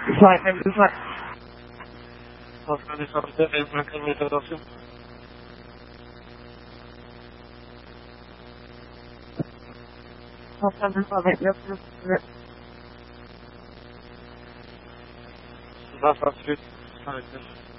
صحيح بالفعل. وكان يصير دائما من كلمة الرسول. وكان بالفعل يبدو لا تصير